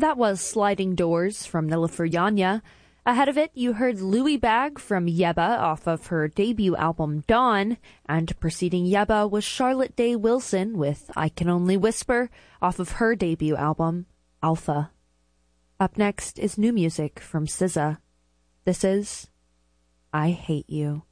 That was Sliding Doors from Nilüfer Yanya. Ahead of it, you heard Louie Bag from Yebba off of her debut album Dawn, and preceding Yebba was Charlotte Day Wilson with I Can Only Whisper off of her debut album Alpha. Up next is new music from SZA. This is I Hate You.